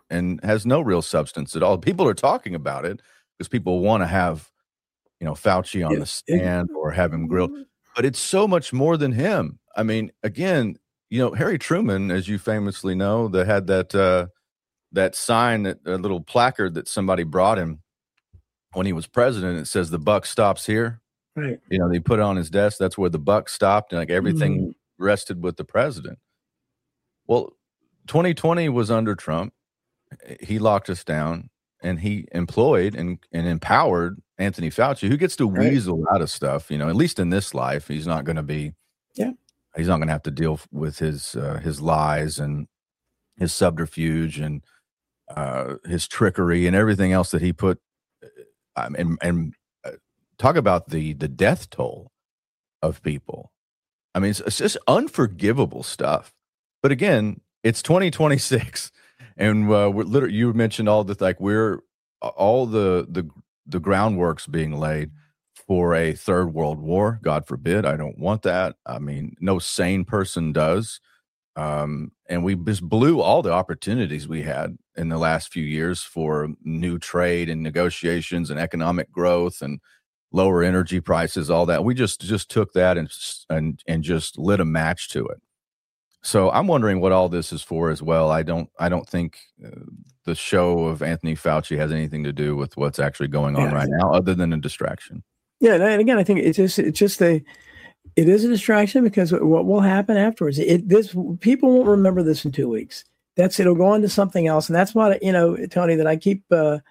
and has no real substance at all. People are talking about it because people want to have, Fauci on the stand or have him grilled, but it's so much more than him. I mean, again, Harry Truman, as you famously know, that had that sign, a little placard that somebody brought him when he was president. It says the buck stops here. Right. They put it on his desk. That's where the buck stopped, and like everything rested with the president. Well, 2020 was under Trump. He locked us down, and he employed and empowered Anthony Fauci, who gets to weasel out of stuff. At least in this life, he's not going to be. Yeah. He's not going to have to deal with his lies and his subterfuge and his trickery and everything else that he put. And talk about the death toll of people. I mean, it's just unforgivable stuff. But again, it's 2026, and we're literally, you mentioned all the we're all the groundwork's being laid for a third world war. God forbid. I don't want that. I mean, no sane person does. And we just blew all the opportunities we had in the last few years for new trade and negotiations and economic growth and lower energy prices, all that. We just took that and just lit a match to it. So I'm wondering what all this is for as well. I don't think the show of Anthony Fauci has anything to do with what's actually going on right now, other than a distraction. Yeah, and again, I think it is a distraction, because what will happen afterwards? People won't remember this in 2 weeks. It'll go on to something else, and that's why Tony, that I keep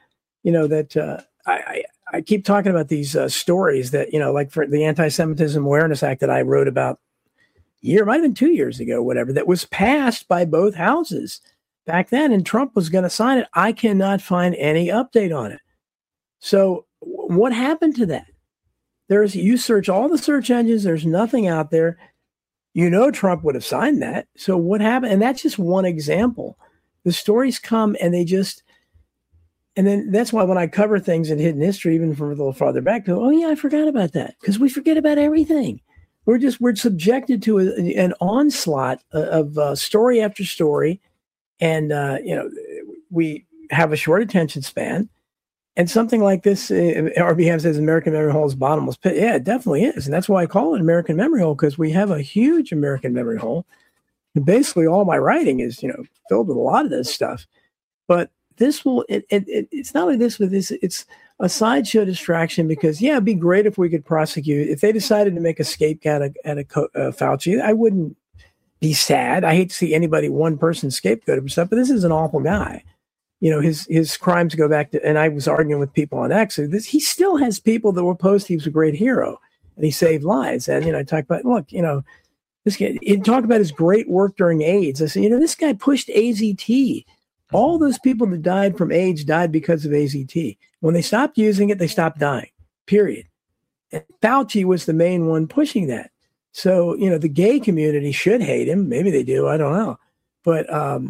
I keep talking about these stories that like for the Anti-Semitism Awareness Act that I wrote about might have been 2 years ago, whatever, that was passed by both houses back then, and Trump was going to sign it. I cannot find any update on it. So what happened to that? You search all the search engines, there's nothing out there. Trump would have signed that. So what happened? And that's just one example. The stories come and and then that's why when I cover things in Hidden History, even from a little farther back, go, oh yeah, I forgot about that. Because we forget about everything. We're subjected to an onslaught of story after story. And, we have a short attention span. And something like this, RBM says American Memory Hole is bottomless pit. Yeah, it definitely is. And that's why I call it American Memory Hole, because we have a huge American Memory Hole. And basically all my writing is, filled with a lot of this stuff. But this it's not like this, but it's a sideshow distraction, because, it'd be great if we could prosecute. If they decided to make a scapegoat at Fauci, I wouldn't be sad. I hate to see one person scapegoat for stuff, but this is an awful guy. His crimes go back to, and I was arguing with people on X. He still has people that will post he was a great hero and he saved lives. And, I talk about, look, this guy, he talked about his great work during AIDS. I said, this guy pushed AZT. All those people that died from AIDS died because of AZT. When they stopped using it, they stopped dying, period. And Fauci was the main one pushing that. So, the gay community should hate him. Maybe they do. I don't know. But,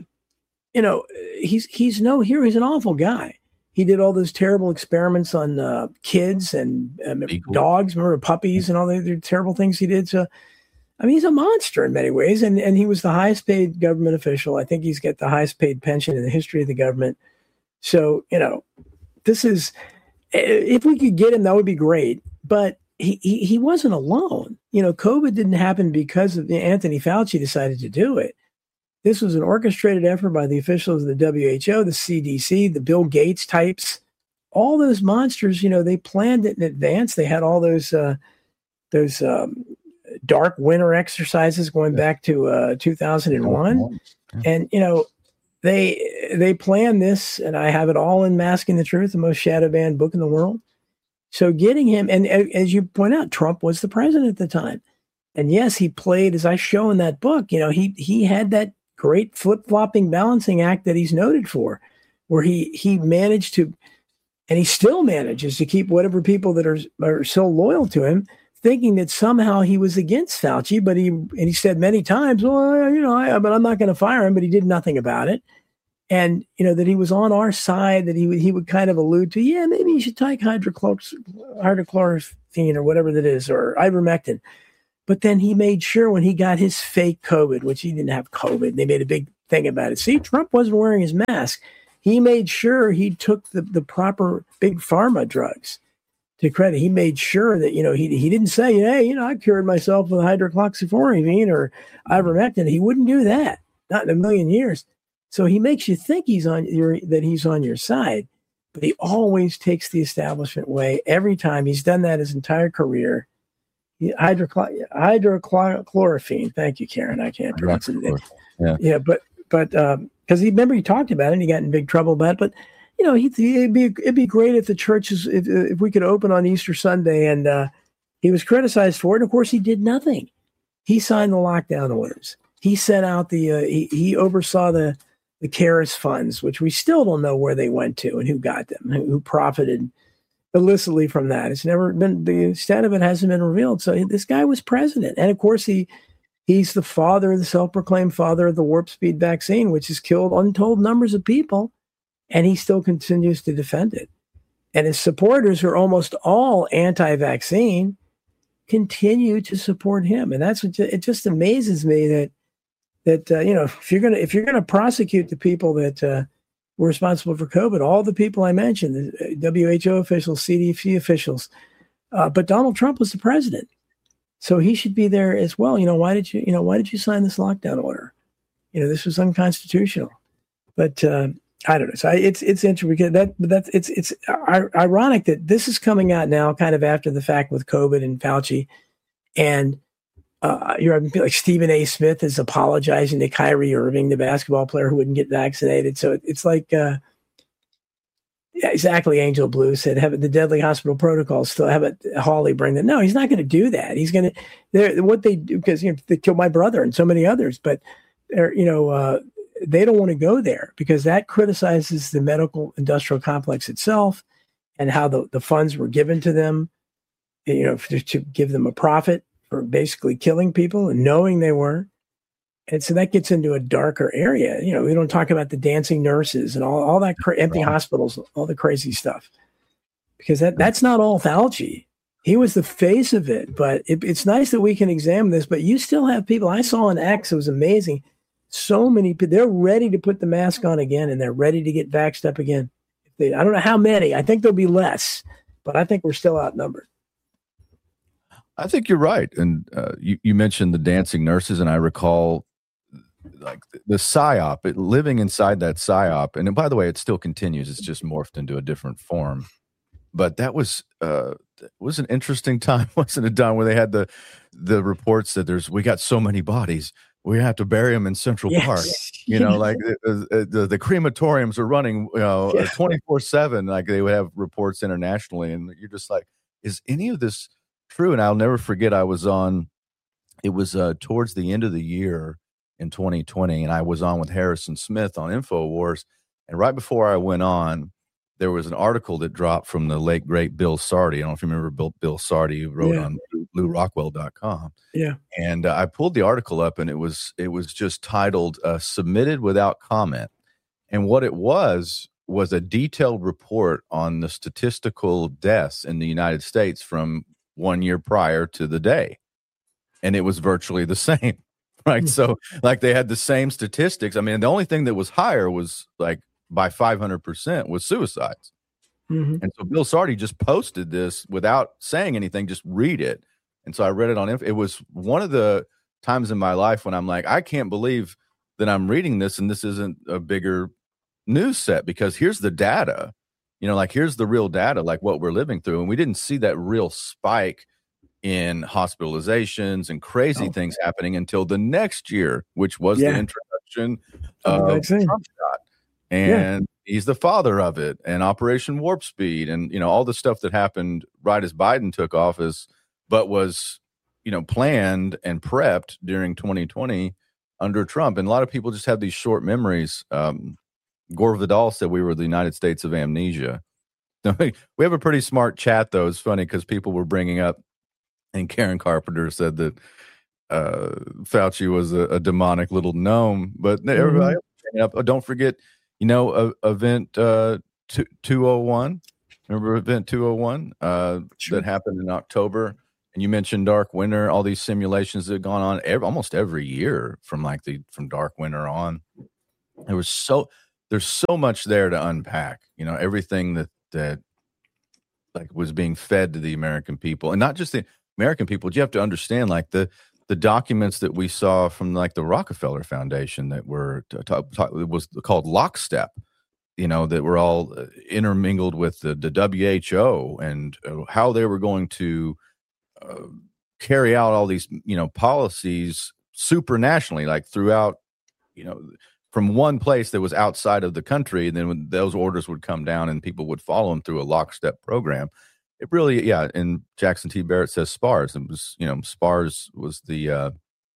he's no hero. He's an awful guy. He did all those terrible experiments on kids and dogs, remember, puppies and all the terrible things he did. So, I mean, he's a monster in many ways. And he was the highest paid government official. I think he's got the highest paid pension in the history of the government. So, this is, if we could get him, that would be great. But he wasn't alone. COVID didn't happen because of Anthony Fauci decided to do it. This was an orchestrated effort by the officials of the WHO, the CDC, the Bill Gates types, all those monsters. they planned it in advance. They had all those dark winter exercises going back to 2001, and they planned this. And I have it all in Masking the Truth, the most shadow banned book in the world. So getting him, and as you point out, Trump was the president at the time, and yes, he played, as I show in that book. He had that great flip-flopping balancing act that he's noted for, where he managed to, and he still manages to keep whatever people that are so loyal to him thinking that somehow he was against Fauci. But he said many times, well, but I'm not going to fire him. But he did nothing about it. And, that he was on our side, that he would kind of allude to, yeah, maybe you should take hydrochloroquine or whatever that is, or ivermectin. But then he made sure when he got his fake COVID, which he didn't have COVID, they made a big thing about it. See, Trump wasn't wearing his mask. he made sure he took the proper big pharma drugs to credit. He made sure that, he didn't say, hey, I cured myself with hydroxychloroquine or ivermectin. He wouldn't do that, not in a million years. So he makes you think that he's on your side, but he always takes the establishment way every time. He's done that his entire career. Hydrochloroquine. Thank you, Karen. I can't pronounce it. Yeah, but because he talked about it and he got in big trouble about it. But it'd be great if the churches, if we could open on Easter Sunday, and he was criticized for it. And of course, he did nothing. He signed the lockdown orders. He sent out he oversaw the CARES funds, which we still don't know where they went to and who got them, who profited illicitly from that. It's never been, the extent of it hasn't been revealed. So this guy was president. And of course, he's the self-proclaimed father of the warp speed vaccine, which has killed untold numbers of people. And he still continues to defend it. And his supporters, who are almost all anti-vaccine, continue to support him. And it just amazes me that if you're gonna prosecute the people that were responsible for COVID, all the people I mentioned, the WHO officials, CDC officials, but Donald Trump was the president, so he should be there as well. Why did you sign this lockdown order? This was unconstitutional. But I don't know. So it's interesting because it's ironic that this is coming out now, kind of after the fact with COVID and Fauci, and you're having like Stephen A. Smith is apologizing to Kyrie Irving, the basketball player who wouldn't get vaccinated. So it's like exactly. Angel Blue said, "Have the deadly hospital protocols still have it." Hawley bring them. No, he's not going to do that. He's going to what they do, because they killed my brother and so many others, but they're they don't want to go there because that criticizes the medical industrial complex itself and how the funds were given to them, to give them a profit for basically killing people and knowing they were. And so that gets into a darker area. We don't talk about the dancing nurses and all that empty hospitals, all the crazy stuff, because that's not all Fauci. He was the face of it, but it's nice that we can examine this, but you still have people. I saw on X, it was amazing. So many people, they're ready to put the mask on again, and they're ready to get vaxxed up again. I don't know how many. I think there'll be less, but I think we're still outnumbered. I think you're right. And you mentioned the dancing nurses, and I recall like the PSYOP, living inside that PSYOP. And by the way, it still continues. It's just morphed into a different form. But that was an interesting time, wasn't it, Don, where they had the reports that we got so many bodies, we have to bury them in Central Park. Like the crematoriums are running, 24/7. Like they would have reports internationally, and you're just like, is any of this true? And I'll never forget, it was towards the end of the year in 2020, and I was on with Harrison Smith on InfoWars, and right before I went on, there was an article that dropped from the late great Bill Sardi. I don't know if you remember Bill Sardi, who wrote on LouRockwell.com. Yeah. And I pulled the article up, and it was just titled "Submitted Without Comment." And what it was a detailed report on the statistical deaths in the United States from 1 year prior to the day. And it was virtually the same, right? So like they had the same statistics. I mean, the only thing that was higher was like by 500% was suicides. Mm-hmm. And so Bill Sardi just posted this without saying anything, just read it. And so I read it on it was one of the times in my life when I'm like, I can't believe that I'm reading this and this isn't a bigger news set, because here's the data, here's the real data, like what we're living through. And we didn't see that real spike in hospitalizations and crazy things happening until the next year, which was the introduction of Trump shot. And he's the father of it, and Operation Warp Speed, and all the stuff that happened right as Biden took office, but was planned and prepped during 2020 under Trump. And a lot of people just have these short memories. Gore Vidal said we were the United States of amnesia. We have a pretty smart chat, though. It's funny because people were bringing up, and Karen Carpenter said that Fauci was a demonic little gnome, but everybody up. Don't forget, event 201. Remember event 201 that happened in October? And you mentioned Dark Winter, all these simulations that have gone on almost every year from Dark Winter on. There was there's so much there to unpack. Everything that like was being fed to the American people, and not just the American people. You have to understand, like the documents that we saw from like the Rockefeller Foundation that were it was called Lockstep. That were all intermingled with the WHO and how they were going to carry out all these, policies supranationally, like throughout, from one place that was outside of the country. And then when those orders would come down and people would follow them through a lockstep program, it really, yeah. And Jackson T. Barrett says SPARS. It was, SPARS was the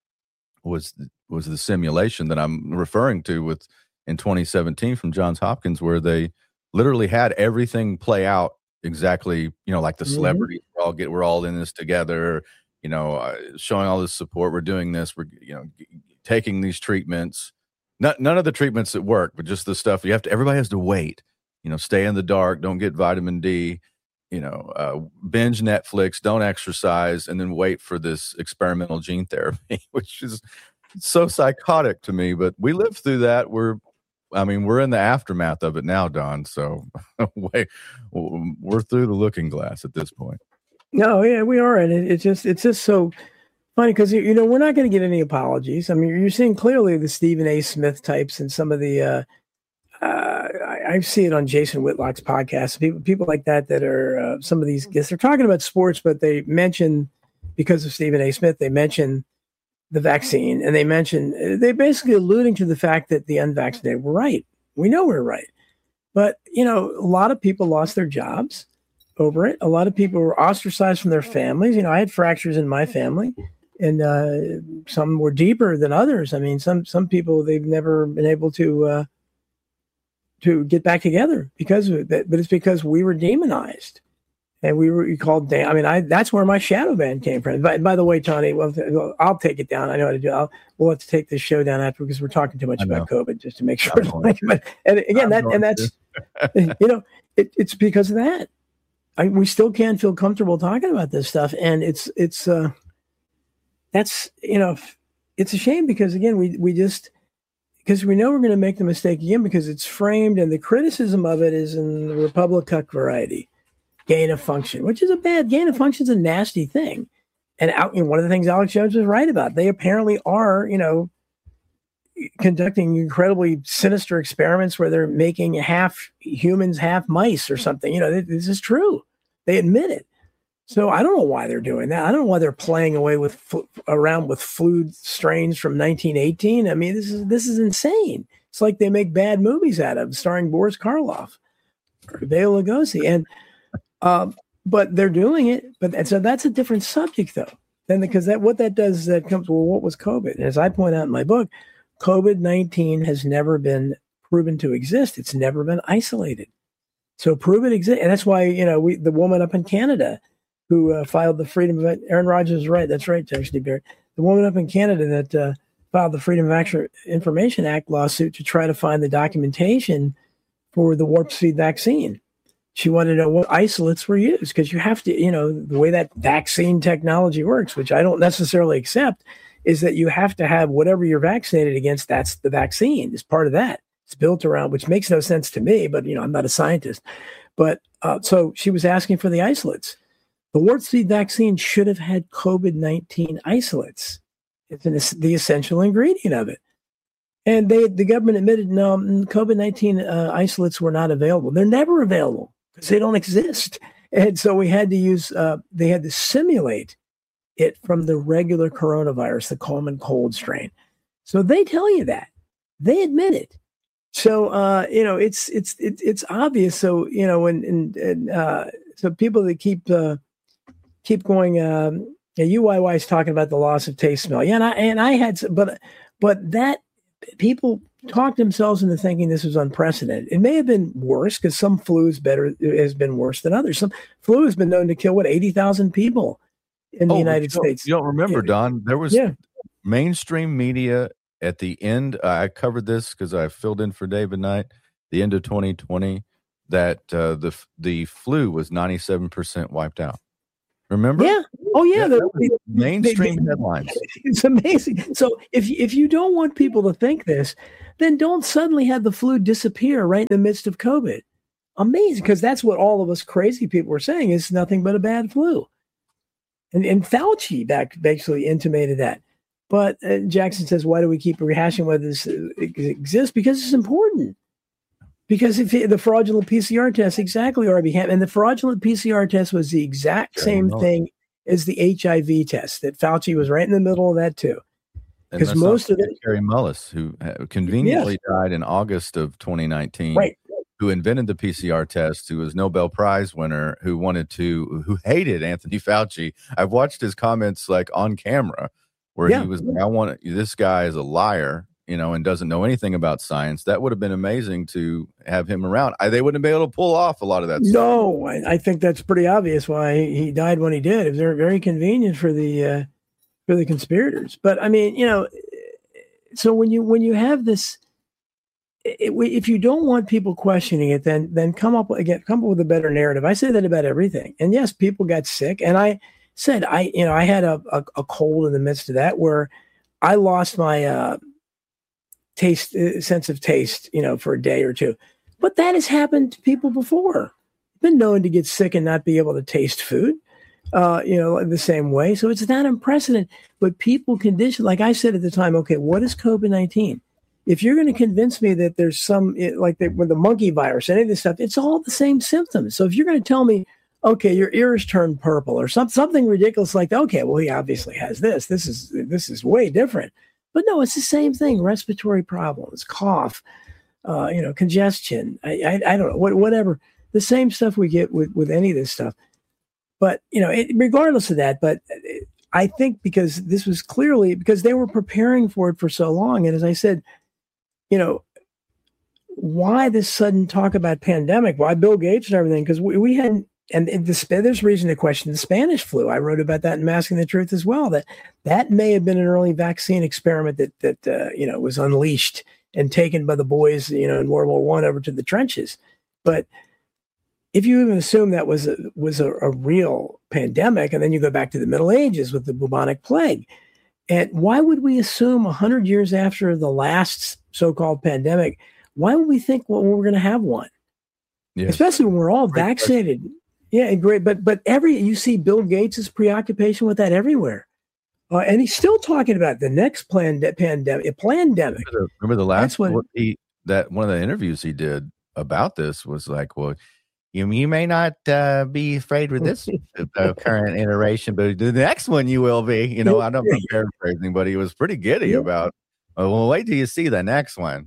simulation that I'm referring to with in 2017 from Johns Hopkins, where they literally had everything play out exactly, like the celebrities we're all in this together, showing all this support. We're doing this. We're, taking these treatments, none of the treatments that work, but just the stuff everybody has to wait, stay in the dark, don't get vitamin D, binge Netflix, don't exercise, and then wait for this experimental gene therapy, which is so psychotic to me. But we lived through that. We're in the aftermath of it now, Don. So we're through the looking glass at this point. No, yeah, we are. And it's just so funny because, we're not going to get any apologies. I mean, you're seeing clearly the Stephen A. Smith types and some of the, I see it on Jason Whitlock's podcast. People like that are some of these guests. They're talking about sports, but they mention, because of Stephen A. Smith, they mention the vaccine, and they basically alluding to the fact that the unvaccinated were right. We know we're right. But, a lot of people lost their jobs over it. A lot of people were ostracized from their families. I had fractures in my family, and some were deeper than others. I mean, some people, they've never been able to get back together because of it. But it's because we were demonized. And we were called down. I mean, that's where my shadow band came from. By the way, Tony, well, I'll take it down. I know how to do it. We'll have to take this show down after because we're talking too much about COVID, just to make sure. And again, that's it's because of that. We still can't feel comfortable talking about this stuff, and it's it's a shame because again, we just because we know we're going to make the mistake again because it's framed, and the criticism of it is in the Republican variety. Gain of function, which is a bad gain of function, is a nasty thing. And one of the things Alex Jones was right about, they apparently are, conducting incredibly sinister experiments where they're making half humans, half mice or something. This is true. They admit it. So I don't know why they're doing that. I don't know why they're playing away around with flu strains from 1918. I mean, this is insane. It's like they make bad movies out of, starring Boris Karloff or Bela Lugosi. And but they're doing it. And so that's a different subject, though. Then because what that does is that comes, well, what was COVID? And as I point out in my book, COVID-19 has never been proven to exist. It's never been isolated. So prove it exists. And that's why, the woman up in Canada who filed the Freedom of Aaron Rodgers is right. That's right, Jackson Barrett. The woman up in Canada that filed the Freedom of Information Act lawsuit to try to find the documentation for the warp speed vaccine. She wanted to know what isolates were used because you have to, the way that vaccine technology works, which I don't necessarily accept, is that you have to have whatever you're vaccinated against. That's the vaccine. It's part of that. It's built around, which makes no sense to me, but, I'm not a scientist. But so she was asking for the isolates. The warp speed vaccine should have had COVID-19 isolates. It's the essential ingredient of it. And the government admitted, no, COVID-19 isolates were not available. They're never available. Because they don't exist. And so we had to use, they had to simulate it from the regular coronavirus, the common cold strain. So they tell you that. They admit it. So, it's obvious. So, so people that keep going, UYY is talking about the loss of taste, smell. Yeah, and I had, but that people talked themselves into thinking this was unprecedented. It may have been worse because some flu has been worse than others. Some flu has been known to kill 80,000 people in the United States. You don't remember, Don? There was mainstream media at the end. I covered this because I filled in for David Knight. The end of 2020, that the flu was 97% wiped out. Remember? Yeah. Oh, yeah. Mainstream headlines. It's amazing. So if you don't want people to think this, then don't suddenly have the flu disappear right in the midst of COVID. Amazing, because that's what all of us crazy people were saying is nothing but a bad flu. And Fauci basically intimated that. But Jackson says, why do we keep rehashing whether this exists? Because it's important. Because if the fraudulent PCR test, exactly, RB, and the fraudulent PCR test was the exact same thing as the HIV test, that Fauci was right in the middle of that too. Because most of it, Gary Mullis, who conveniently died in August of 2019, right, who invented the PCR test, who was Nobel Prize winner, who hated Anthony Fauci. I've watched his comments like on camera where he was like, this guy is a liar, and doesn't know anything about science. That would have been amazing to have him around. They wouldn't be able to pull off a lot of that stuff. No, I think that's pretty obvious why he died when he did. It was very convenient for the conspirators. But I mean, so when you have this, if you don't want people questioning it, then come up with a better narrative. I say that about everything. And yes, people got sick, and I said I had a cold in the midst of that where I lost my sense of taste, for a day or two. But that has happened to people before. Been known to get sick and not be able to taste food, the same way. So it's not unprecedented. But people condition, like I said at the time, okay, what is COVID-19? If you're going to convince me that there's some, with the monkey virus, any of this stuff, it's all the same symptoms. So if you're going to tell me, okay, your ears turn purple or something ridiculous like that, okay, well, he obviously has this. This is way different. But no, it's the same thing. Respiratory problems, cough, congestion. I don't know, whatever. The same stuff we get with any of this stuff. But, regardless of that, but I think because this was clearly, because they were preparing for it for so long. And as I said, why this sudden talk about pandemic? Why Bill Gates and everything? Because we hadn't, and there's reason to question the Spanish flu. I wrote about that in Masking the Truth as well, that may have been an early vaccine experiment that was unleashed and taken by the boys, in World War I over to the trenches. But if you even assume that was a real pandemic, and then you go back to the Middle Ages with the bubonic plague, and why would we assume 100 years after the last so-called pandemic, why would we think, well, we're going to have one? Yes. Especially when we're all vaccinated. Yeah, great. But you see Bill Gates' preoccupation with that everywhere. And he's still talking about the next pandemic. Remember the last one? One of the interviews he did about this was like, well, you may not be afraid with this current iteration, but the next one you will be. I don't know, paraphrasing, but he was pretty giddy about, well, wait till you see the next one.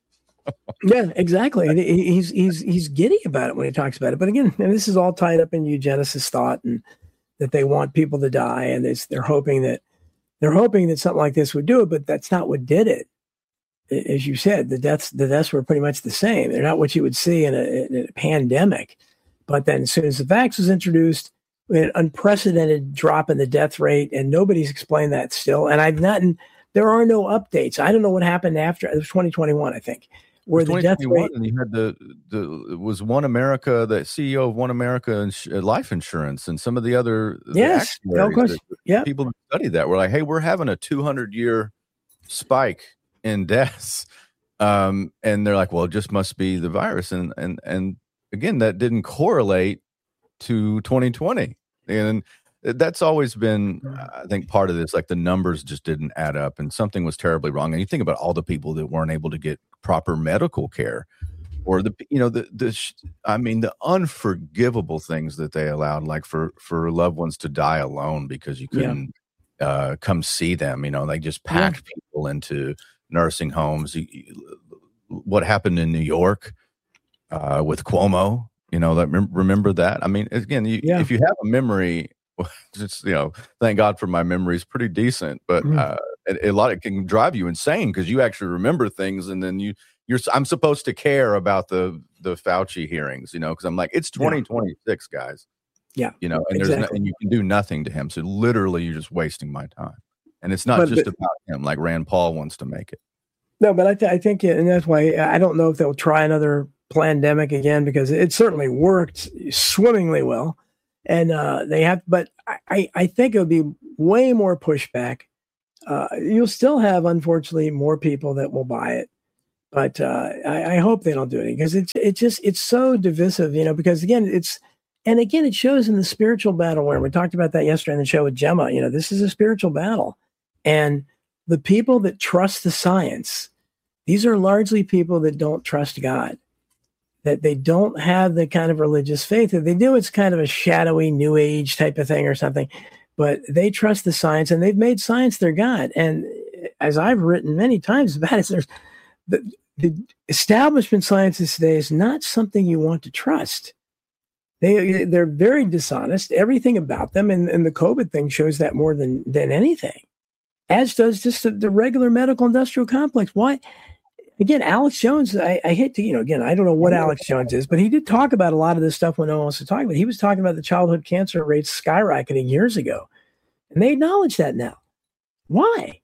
Yeah, exactly. And he's giddy about it when he talks about it. But again, and this is all tied up in eugenicist thought, and that they want people to die, and they're hoping that something like this would do it, but that's not what did it. As you said, the deaths were pretty much the same. They're not what you would see in a pandemic. But then as soon as the vax was introduced, we had an unprecedented drop in the death rate, and nobody's explained that still. And there are no updates. I don't know what happened after. It was 2021, I think, where the death rate. And you had it was One America, the CEO of One America Life Insurance, and some of the other of course, people who studied that were like, hey, we're having a 200-year spike in deaths, and they're like, well, it just must be the virus, and again, that didn't correlate to 2020, and that's always been, I think, part of this. Like the numbers just didn't add up, and something was terribly wrong. And you think about all the people that weren't able to get proper medical care, or the unforgivable things that they allowed, like for loved ones to die alone because you couldn't come see them. They just packed people into nursing homes. What happened in New York with Cuomo? Remember that? I mean, again, if you have a memory. Just thank God for my memory is pretty decent, but a lot it can drive you insane because you actually remember things, and then I'm supposed to care about the Fauci hearings, because I'm like, it's 2026, guys, and exactly. And you can do nothing to him, so literally you're just wasting my time, and it's not just about him, like Rand Paul wants to make it. No, but I think, and that's why I don't know if they'll try another pandemic again, because it certainly worked swimmingly well. And they have, but I think it would be way more pushback. You'll still have, unfortunately, more people that will buy it. But I hope they don't do it because it's so divisive, because again, it shows in the spiritual battle where we talked about that yesterday on the show with Gemma. This is a spiritual battle. And the people that trust the science, these are largely people that don't trust God, that they don't have the kind of religious faith. If they do, it's kind of a shadowy new age type of thing or something, but they trust the science and they've made science their God. And as I've written many times about it, the establishment sciences today is not something you want to trust. They're very dishonest, everything about them. And the COVID thing shows that more than anything, as does just the regular medical industrial complex. Why? Again, Alex Jones, I hate to, again, I don't know what Alex Jones is, but he did talk about a lot of this stuff when no one wants to talk about it. He was talking about the childhood cancer rates skyrocketing years ago. And they acknowledge that now. Why?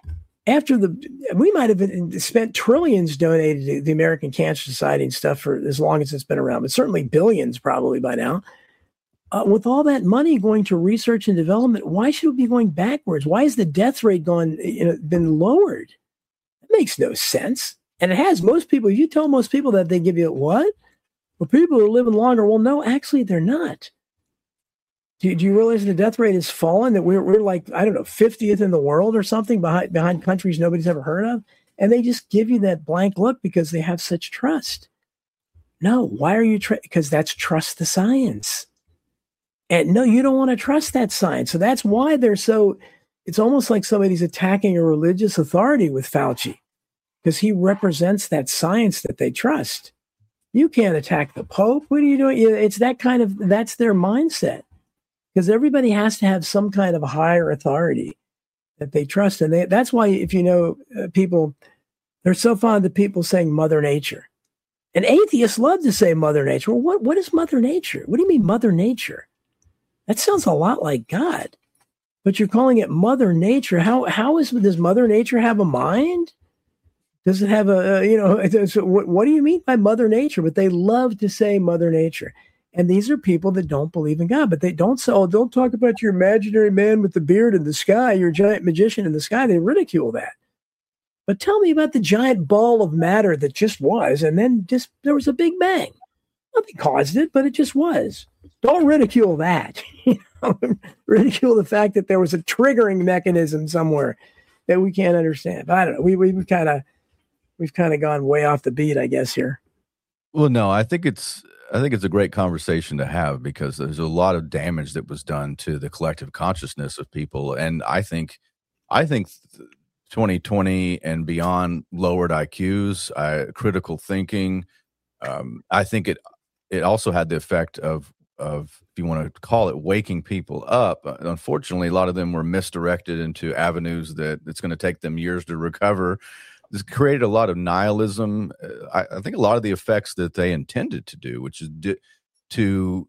We might have spent trillions donated to the American Cancer Society and stuff for as long as it's been around, but certainly billions probably by now. With all that money going to research and development, why should it be going backwards? Why has the death rate been lowered? It makes no sense. And it has. Most people, if you tell most people that, they give you what? Well, people are living longer. Well, no, actually, they're not. Do you realize the death rate has fallen? That we're like, I don't know, 50th in the world or something behind countries nobody's ever heard of? And they just give you that blank look because they have such trust. No, why are you? Because that's trust the science. And no, you don't want to trust that science. So that's why they're so. It's almost like somebody's attacking a religious authority with Fauci, because he represents that science that they trust. You can't attack the Pope. What are you doing? It's that's their mindset, because everybody has to have some kind of higher authority that they trust. And that's why, if people, they're so fond of people saying Mother Nature. And atheists love to say Mother Nature. Well, what is Mother Nature? What do you mean Mother Nature? That sounds a lot like God. But you're calling it Mother Nature. Does Mother Nature have a mind? Does it have what do you mean by Mother Nature? But they love to say Mother Nature. And these are people that don't believe in God, but they don't say, oh, don't talk about your imaginary man with the beard in the sky, your giant magician in the sky. They ridicule that. But tell me about the giant ball of matter that just was, and then there was a big bang. Nothing caused it, but it just was. Don't ridicule that. Ridicule the fact that there was a triggering mechanism somewhere that we can't understand. But I don't know. We've kind of gone way off the beat, I guess, here. Well, no, I think it's a great conversation to have, because there's a lot of damage that was done to the collective consciousness of people, and I think 2020 and beyond lowered IQs, critical thinking. I think it also had the effect of, if you want to call it, waking people up. Unfortunately, a lot of them were misdirected into avenues that it's going to take them years to recover. This created a lot of nihilism. I think a lot of the effects that they intended to do, which is to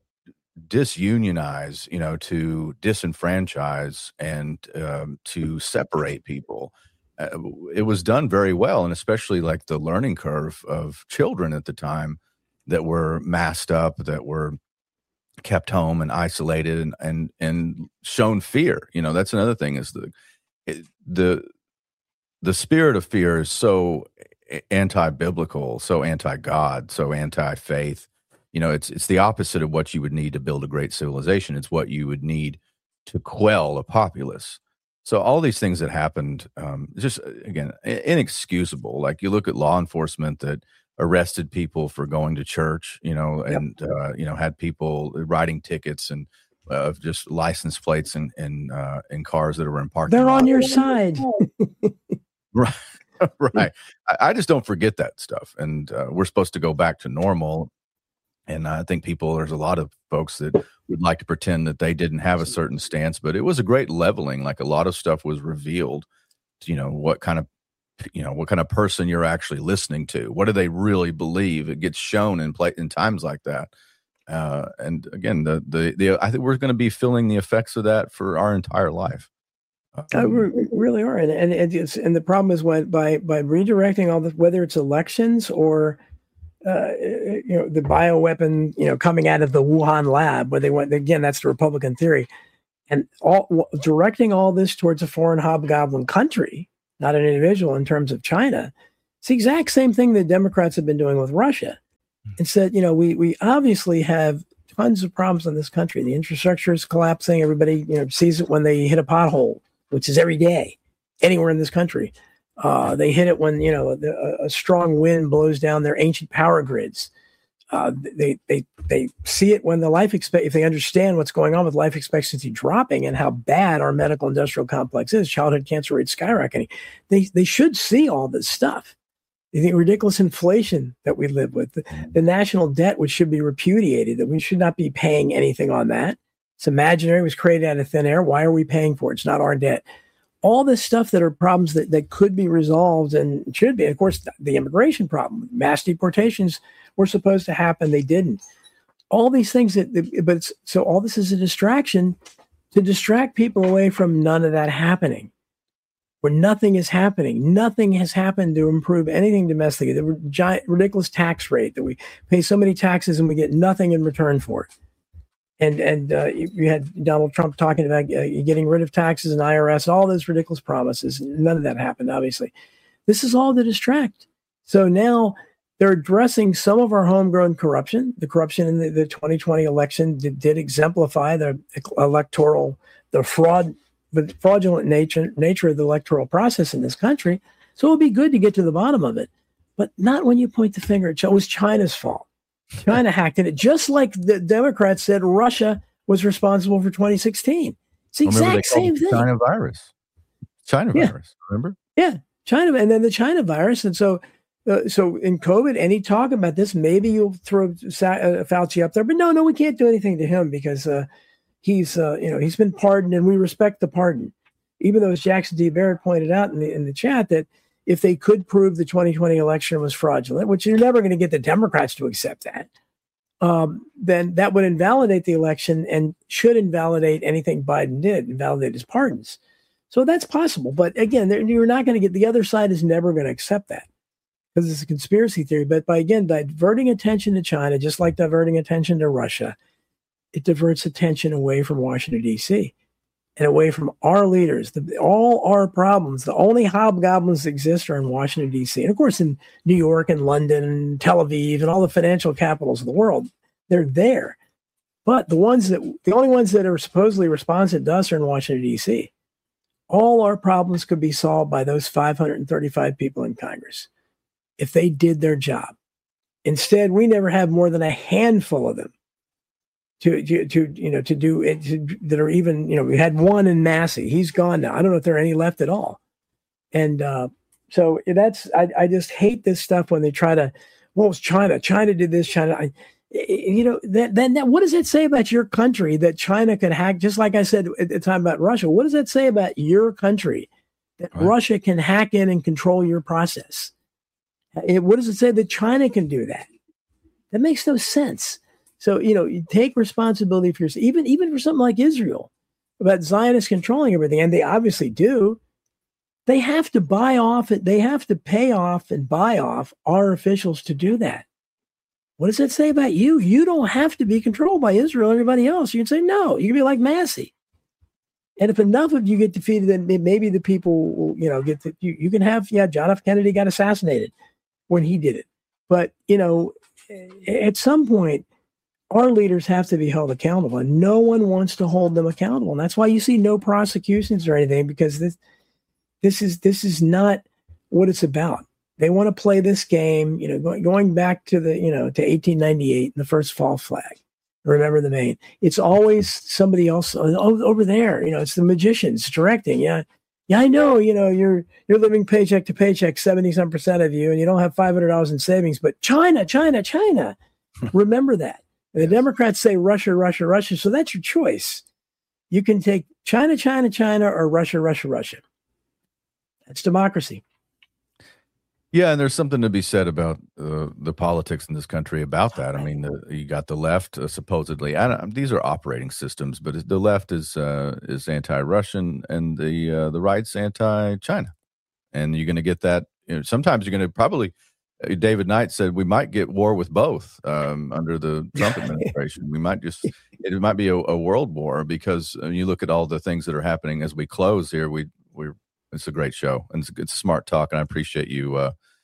disunionize, to disenfranchise, and to separate people. It was done very well, and especially like the learning curve of children at the time that were masked up, that were kept home and isolated and shown fear. That's another thing, is the spirit of fear is so anti-biblical, so anti-God, so anti-faith. It's the opposite of what you would need to build a great civilization. It's what you would need to quell a populace. So all these things that happened, just, again, inexcusable. Like, you look at law enforcement that arrested people for going to church, and had people writing tickets and just license plates in cars that were in parking They're lots. on your side. Right. Right. I just don't forget that stuff. And we're supposed to go back to normal. And I think there's a lot of folks that would like to pretend that they didn't have a certain stance, but it was a great leveling. Like, a lot of stuff was revealed, what kind of person you're actually listening to. What do they really believe? It gets shown in times like that. And again, I think we're going to be feeling the effects of that for our entire life. We really are, and the problem is by redirecting all this, whether it's elections or the bioweapon, coming out of the Wuhan lab, where they went again. That's the Republican theory, and directing all this towards a foreign hobgoblin country, not an individual, in terms of China. It's the exact same thing the Democrats have been doing with Russia. And said, we obviously have tons of problems in this country. The infrastructure is collapsing. Everybody, sees it when they hit a pothole, which is every day, anywhere in this country. They hit it when, a strong wind blows down their ancient power grids. They see it when if they understand what's going on with life expectancy dropping and how bad our medical industrial complex is, childhood cancer rates skyrocketing. They should see all this stuff. The ridiculous inflation that we live with, the national debt, which should be repudiated, that we should not be paying anything on that. It's imaginary. It was created out of thin air. Why are we paying for it? It's not our debt. All this stuff that are problems that could be resolved and should be. And of course, the immigration problem, mass deportations were supposed to happen. They didn't. All these things so all this is a distraction to distract people away from none of that happening. Where nothing is happening. Nothing has happened to improve anything domestically. The giant, ridiculous tax rate that we pay so many taxes and we get nothing in return for it. And you had Donald Trump talking about getting rid of taxes and IRS, all those ridiculous promises. None of that happened, obviously. This is all to distract. So now they're addressing some of our homegrown corruption. The corruption in the 2020 election did exemplify the fraudulent nature of the electoral process in this country. So it would be good to get to the bottom of it, but not when you point the finger at China. It was China's fault. China hacked it, just like the Democrats said Russia was responsible for 2016. It's the exact same thing. China virus, remember? Yeah, China, and then the China virus. And so in COVID, any talk about this, maybe you'll throw Fauci up there, but no, we can't do anything to him because he's been pardoned, and we respect the pardon. Even though, as Jackson D. Barrett pointed out in the chat, that if they could prove the 2020 election was fraudulent, which you're never going to get the Democrats to accept that, then that would invalidate the election and should invalidate anything Biden did, invalidate his pardons. So that's possible. But again, you're not going to get, the other side is never going to accept that because it's a conspiracy theory. But by diverting attention to China, just like diverting attention to Russia, it diverts attention away from Washington, D.C. and away from our leaders. All our problems, the only hobgoblins that exist are in Washington, D.C. And of course, in New York and London and Tel Aviv and all the financial capitals of the world, they're there. But the only ones that are supposedly responsive to us are in Washington, D.C. All our problems could be solved by those 535 people in Congress if they did their job. Instead, we never have more than a handful of them to do it, that are even, we had one in Massey. He's gone now. I don't know if there are any left at all. And so I just hate this stuff when they try to, well, it's China did this, China. Then what does that say about your country that China can hack? Just like I said at the time about Russia, what does that say about your country that Russia can hack in and control your process? What does it say that China can do that? That makes no sense. So, you take responsibility for yourself, even for something like Israel, about Zionists controlling everything, and they obviously do. They have to buy off it. They have to pay off and buy off our officials to do that. What does that say about you? You don't have to be controlled by Israel or everybody else. You can say, no, you can be like Massey. And if enough of you get defeated, then maybe the people will, you can have, John F. Kennedy got assassinated when he did it. But, at some point, our leaders have to be held accountable, and no one wants to hold them accountable. And that's why you see no prosecutions or anything, because this is not what it's about. They want to play this game, going back to to 1898 and the first fall flag. Remember the Maine. It's always somebody else over there. It's the magicians directing. Yeah, I know. You're living paycheck to paycheck, 70% of you, and you don't have $500 in savings. But China. Remember that. The Democrats say Russia, Russia, Russia. So that's your choice. You can take China, or Russia, Russia, Russia. That's democracy. Yeah, and there's something to be said about the politics in this country about that. I mean, you got the left supposedly. These are operating systems, but the left is anti-Russian, and the right's anti-China. And you're going to get that. Sometimes you're going to probably. David Knight said we might get war with both under the Trump administration. We might it might be a world war, because you look at all the things that are happening as we close here. It's a great show, and it's a smart talk, and I appreciate you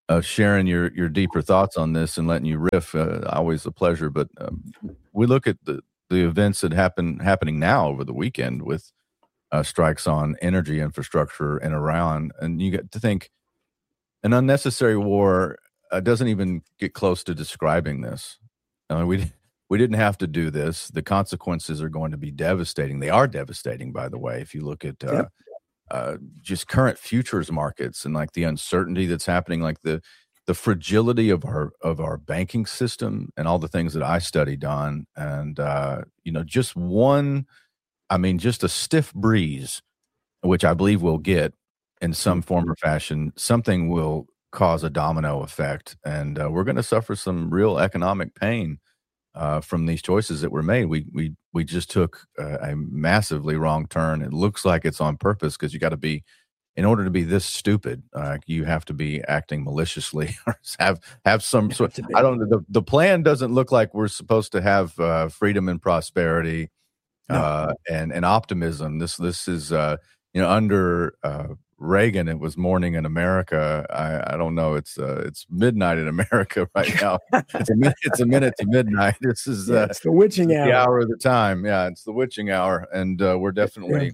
sharing your deeper thoughts on this and letting you riff. Always a pleasure. But we look at the events that happening now over the weekend with strikes on energy infrastructure in Iran, and you get to think an unnecessary war doesn't even get close to describing this. We didn't have to do this. The consequences are going to be devastating. They are devastating, by the way. If you look at just current futures markets and like the uncertainty that's happening, like the fragility of our banking system and all the things that I studied on, and just just a stiff breeze, which I believe we'll get in some form or fashion, something will cause a domino effect, and we're going to suffer some real economic pain from these choices that were made. We just took a massively wrong turn. It looks like it's on purpose, because you got to be, in order to be this stupid, you have to be acting maliciously or have some sort. I don't know. The plan doesn't look like we're supposed to have freedom and prosperity and optimism. This is under Reagan, it was morning in America. I don't know. It's midnight in America right now. It's a minute to midnight. This is it's the witching hour. The hour of the time. Yeah, it's the witching hour, and we're definitely.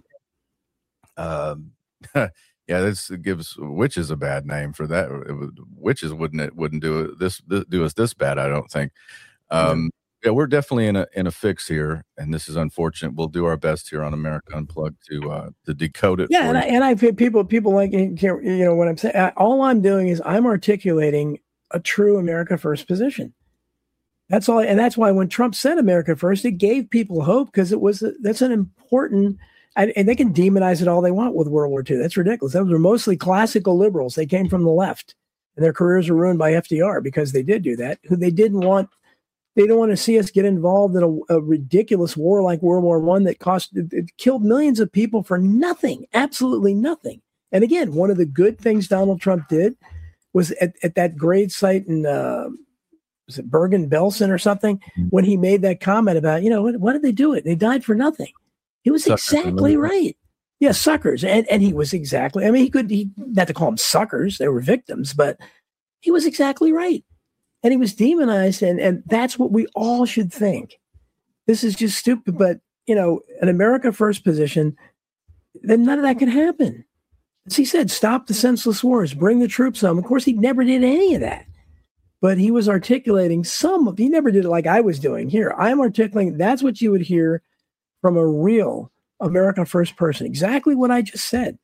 This gives witches a bad name for that. Witches wouldn't do us this bad, I don't think. We're definitely in a fix here, and this is unfortunate. We'll do our best here on America Unplugged to decode it. Yeah, and I've had people like, what I'm saying. All I'm doing is I'm articulating a true America First position. That's all, and that's why when Trump said America First, it gave people hope, because that's an important. And they can demonize it all they want with World War II. That's ridiculous. Those were mostly classical liberals. They came from the left, and their careers were ruined by FDR because they did do that. Who they didn't want. They don't want to see us get involved in a ridiculous war like World War I that it killed millions of people for nothing, absolutely nothing. And again, one of the good things Donald Trump did was at that grade site in was it Bergen-Belsen or something, when he made that comment about, what did they do it? They died for nothing. He was exactly right. Yeah, suckers. And he was exactly, he not to call them suckers, they were victims, but he was exactly right. And he was demonized, and that's what we all should think. This is just stupid, but, an America First position, then none of that can happen. As he said, stop the senseless wars, bring the troops home. Of course, he never did any of that. But he was articulating he never did it like I was doing here. I'm articulating, that's what you would hear from a real America First person. Exactly what I just said.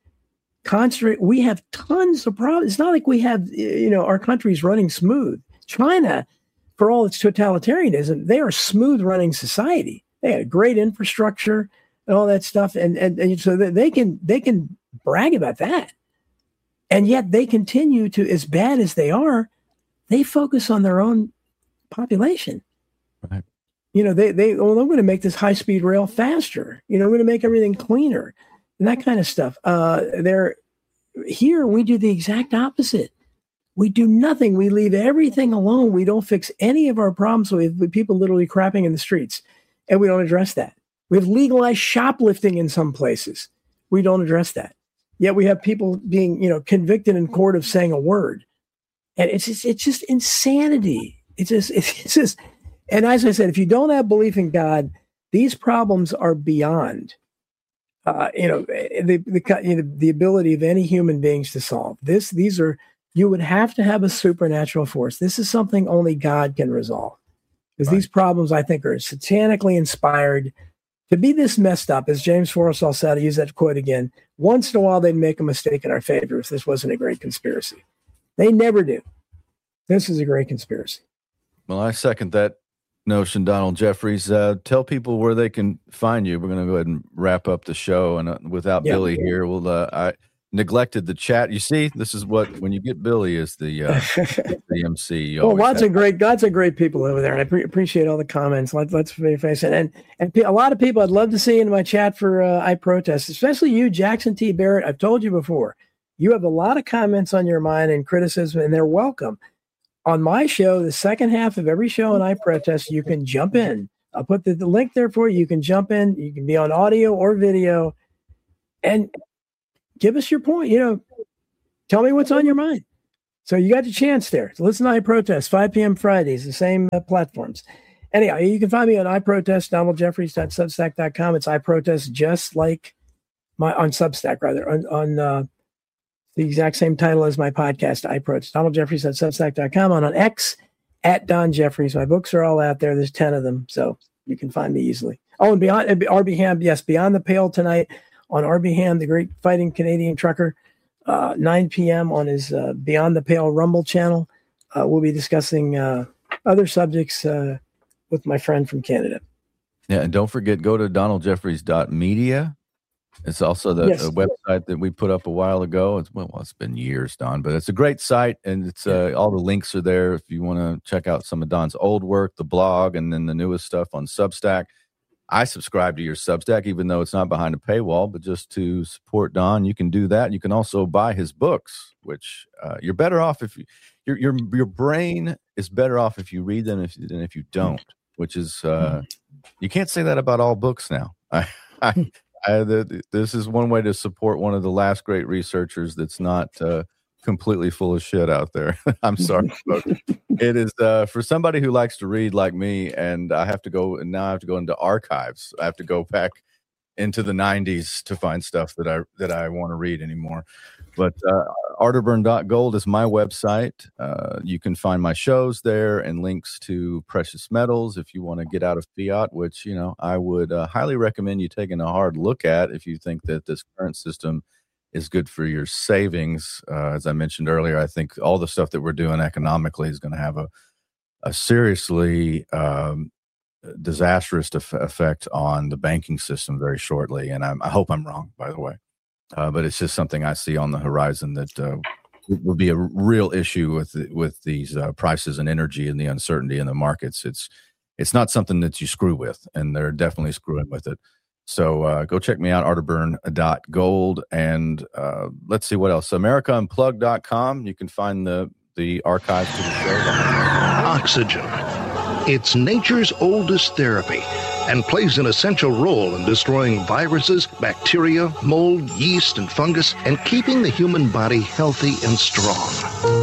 We have tons of problems. It's not like we have, our country's running smooth. China, for all its totalitarianism, they are a smooth running society. They had a great infrastructure and all that stuff. And so they can brag about that. And yet they continue to, as bad as they are, they focus on their own population. Right. I'm going to make this high-speed rail faster. I'm going to make everything cleaner and that kind of stuff. Here, we do the exact opposite. We do nothing. We leave everything alone. We don't fix any of our problems with people literally crapping in the streets, and we don't address that. We have legalized shoplifting in some places. We don't address that. Yet we have people being, convicted in court of saying a word. And it's just insanity. It's just, and as I said, if you don't have belief in God, these problems are beyond, the ability of any human beings to solve. You would have to have a supernatural force. This is something only God can resolve. Because these problems, I think, are satanically inspired to be this messed up. As James Forrestal said, I use that quote again, once in a while they'd make a mistake in our favor if this wasn't a great conspiracy. They never do. This is a great conspiracy. Well, I second that notion, Donald Jeffries. Tell people where they can find you. We're going to go ahead and wrap up the show. And without Billy here, I neglected the chat. You see, this is when you get Billy as the MC. Lots of great people over there, and I appreciate all the comments. Let's face it, and a lot of people I'd love to see in my chat for I Protest, especially you, Jackson T. Barrett. I've told you before, you have a lot of comments on your mind and criticism, and they're welcome. On my show, the second half of every show in I Protest, you can jump in. I'll put the link there for you. You can jump in. You can be on audio or video, and give us your point. Tell me what's on your mind. So you got your chance there. So listen to iProtest, 5 p.m. Fridays, the same platforms. Anyhow, you can find me on iProtest, DonaldJeffries.substack.com. It's iProtest, just like on Substack, rather, on the exact same title as my podcast, iProtest, DonaldJeffries.substack.com. On X, at Don Jeffries. My books are all out there. There's 10 of them, so you can find me easily. Oh, and Beyond RB Ham, yes, Beyond the Pale tonight on RB Ham, the great fighting Canadian trucker, 9 p.m. on his Beyond the Pale Rumble channel. We'll be discussing other subjects with my friend from Canada. Yeah, and don't forget, go to DonaldJeffries.media. It's also the website that we put up a while ago. It's been years, Don, but it's a great site, and it's all the links are there if you want to check out some of Don's old work, the blog, and then the newest stuff on Substack. I subscribe to your Substack, even though it's not behind a paywall, but just to support Don, you can do that. You can also buy his books, which you're better off if your brain is better off if you read them than if you don't. Which is you can't say that about all books now. This is one way to support one of the last great researchers that's not completely full of shit out there. I'm sorry, folks. It is for somebody who likes to read like me, and I have to go into archives. I have to go back into the 90s to find stuff that I want to read anymore. But Arterburn.gold is my website. You can find my shows there and links to precious metals if you want to get out of fiat, which, I would highly recommend you taking a hard look at if you think that this current system is good for your savings. As I mentioned earlier, I think all the stuff that we're doing economically is going to have a seriously disastrous effect on the banking system very shortly. And I hope I'm wrong, by the way. But it's just something I see on the horizon that will be a real issue with these prices and energy and the uncertainty in the markets. It's not something that you screw with, and they're definitely screwing with it. So go check me out, Arterburn.gold, and let's see what else. AmericaUnplugged.com. You can find the archives to the show. Oxygen. It's nature's oldest therapy and plays an essential role in destroying viruses, bacteria, mold, yeast, and fungus, and keeping the human body healthy and strong.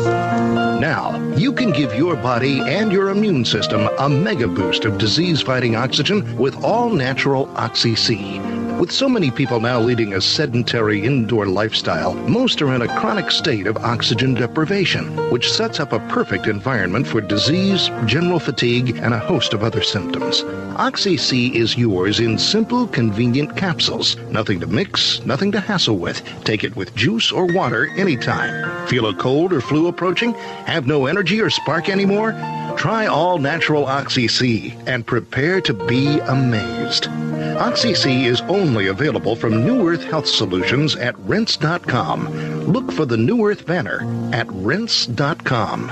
Now, you can give your body and your immune system a mega boost of disease-fighting oxygen with all-natural Oxy-C. With so many people now leading a sedentary indoor lifestyle, most are in a chronic state of oxygen deprivation, which sets up a perfect environment for disease, general fatigue, and a host of other symptoms. Oxy-C is yours in simple, convenient capsules. Nothing to mix, nothing to hassle with. Take it with juice or water anytime. Feel a cold or flu approaching? Have no energy or spark anymore? Try all-natural Oxy-C and prepare to be amazed. Oxy-C is only available from New Earth Health Solutions at Rense.com. Look for the New Earth banner at Rense.com.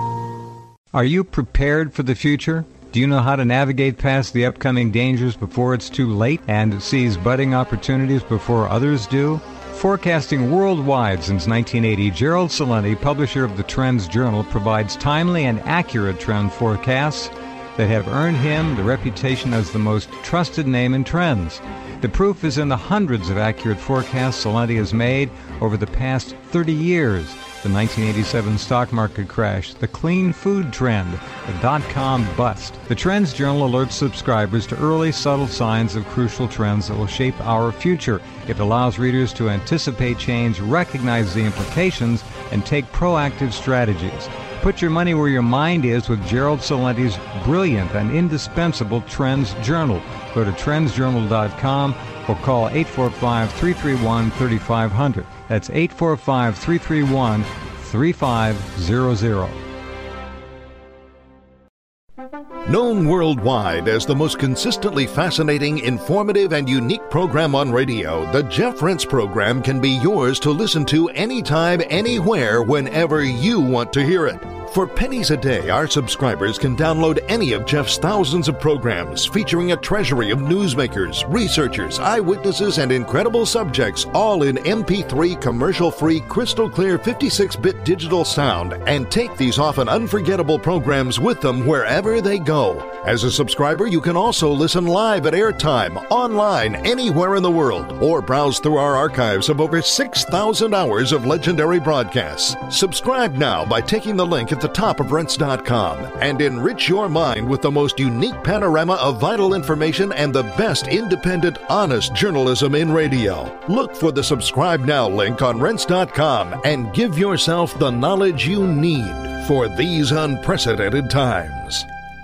Are you prepared for the future? Do you know how to navigate past the upcoming dangers before it's too late and seize budding opportunities before others do? Forecasting worldwide since 1980, Gerald Celente, publisher of the Trends Journal, provides timely and accurate trend forecasts that have earned him the reputation as the most trusted name in trends. The proof is in the hundreds of accurate forecasts Celente has made over the past 30 years. The 1987 stock market crash, the clean food trend, the dot-com bust. The Trends Journal alerts subscribers to early, subtle signs of crucial trends that will shape our future. It allows readers to anticipate change, recognize the implications, and take proactive strategies. Put your money where your mind is with Gerald Celente's brilliant and indispensable Trends Journal. Go to trendsjournal.com or call 845-331-3500. That's 845-331-3500. Known worldwide as the most consistently fascinating, informative, and unique program on radio, the Jeff Rense program can be yours to listen to anytime, anywhere, whenever you want to hear it. For pennies a day, our subscribers can download any of Jeff's thousands of programs featuring a treasury of newsmakers, researchers, eyewitnesses, and incredible subjects, all in MP3 commercial-free, crystal-clear 56-bit digital sound, and take these often unforgettable programs with them wherever they go. As a subscriber, you can also listen live at airtime, online, anywhere in the world, or browse through our archives of over 6,000 hours of legendary broadcasts. Subscribe now by taking the link at the top of Rense.com and enrich your mind with the most unique panorama of vital information and the best independent, honest journalism in radio. Look for the Subscribe Now link on Rense.com and give yourself the knowledge you need for these unprecedented times.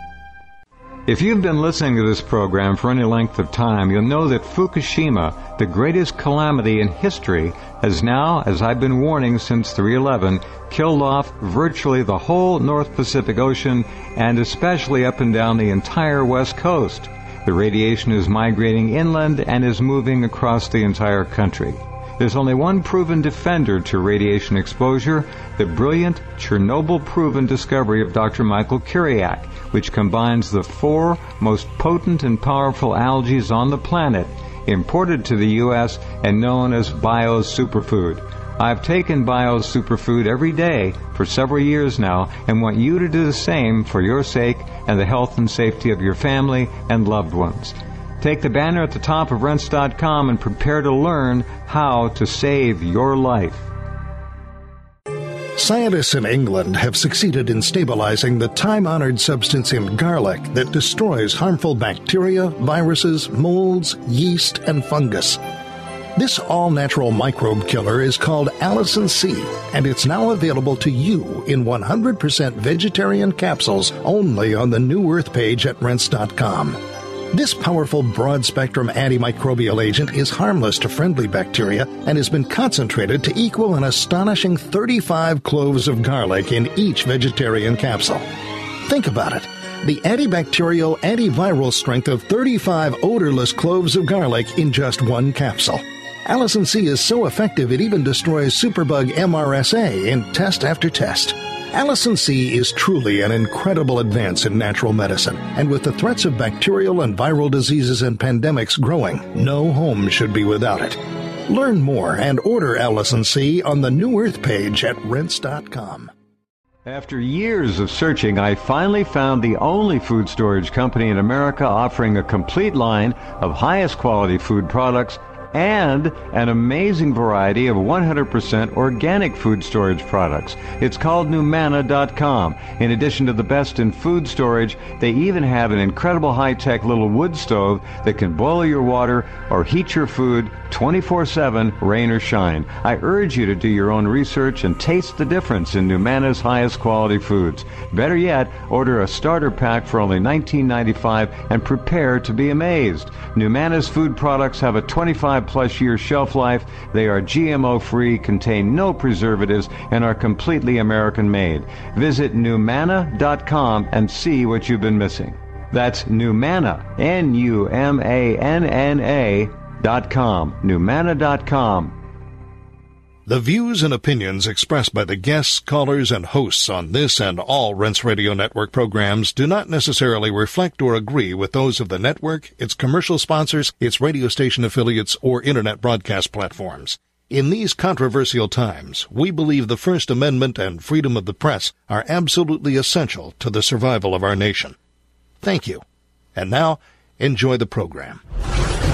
If you've been listening to this program for any length of time, you'll know that Fukushima, the greatest calamity in history, has now, as I've been warning since 3/11, killed off virtually the whole North Pacific Ocean and especially up and down the entire West Coast. The radiation is migrating inland and is moving across the entire country. There's only one proven defender to radiation exposure, the brilliant Chernobyl-proven discovery of Dr. Michael Kiriak, which combines the 4 most potent and powerful algae on the planet, imported to the U.S. and known as Bio's Superfood. I've taken Bio's Superfood every day for several years now and want you to do the same for your sake and the health and safety of your family and loved ones. Take the banner at the top of Rense.com and prepare to learn how to save your life. Scientists in England have succeeded in stabilizing the time-honored substance in garlic that destroys harmful bacteria, viruses, molds, yeast, and fungus. This all-natural microbe killer is called Allicin C, and it's now available to you in 100% vegetarian capsules only on the New Earth page at Rense.com. This powerful broad-spectrum antimicrobial agent is harmless to friendly bacteria and has been concentrated to equal an astonishing 35 cloves of garlic in each vegetarian capsule. Think about it. The antibacterial, antiviral strength of 35 odorless cloves of garlic in just one capsule. Allicin C is so effective it even destroys superbug MRSA in test after test. Allicin C is truly an incredible advance in natural medicine, and with the threats of bacterial and viral diseases and pandemics growing, no home should be without it. Learn more and order Allicin C on the New Earth page at Rense.com. After years of searching, I finally found the only food storage company in America offering a complete line of highest quality food products and an amazing variety of 100% organic food storage products. It's called Numana.com. In addition to the best in food storage, they even have an incredible high-tech little wood stove that can boil your water or heat your food 24/7, rain or shine. I urge you to do your own research and taste the difference in Numana's highest quality foods. Better yet, order a starter pack for only $19.95 and prepare to be amazed. Numana's food products have a 25-plus year shelf life. They are GMO-free, contain no preservatives, and are completely American-made. Visit Numana.com and see what you've been missing. That's Numana, Numana.com, Numana.com. The views and opinions expressed by the guests, callers, and hosts on this and all Rense Radio Network programs do not necessarily reflect or agree with those of the network, its commercial sponsors, its radio station affiliates, or Internet broadcast platforms. In these controversial times, we believe the First Amendment and freedom of the press are absolutely essential to the survival of our nation. Thank you. And now, enjoy the program.